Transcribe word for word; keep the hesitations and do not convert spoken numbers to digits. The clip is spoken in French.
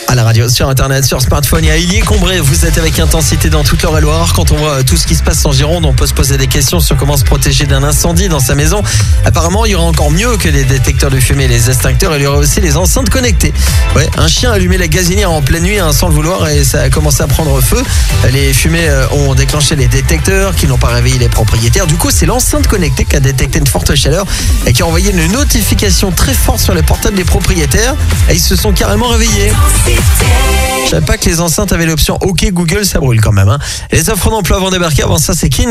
À la radio, sur internet, sur smartphone et à Illier-Combray, vous êtes avec Intensité dans toute l'Eure-et-Loire. Quand on voit tout ce qui se passe en Gironde, on peut se poser des questions sur comment se protéger d'un incendie dans sa maison. Apparemment, il y aura encore mieux que les détecteurs de fumée et les extincteurs. Il y aura aussi les enceintes connectées. Ouais, un chien a allumé la gazinière en pleine nuit hein, sans le vouloir et ça a commencé à prendre feu. Les fumées ont déclenché les détecteurs qui n'ont pas réveillé les propriétaires. Du coup, c'est l'enceinte connectée qui a détecté une forte chaleur et qui a envoyé une notification très forte sur les portables des propriétaires et ils se sont carrément réveillés. Je savais pas que les enceintes avaient l'option OK Google, ça brûle quand même. Hein. Les offres d'emploi vont débarquer. Avant ça, c'est Kin.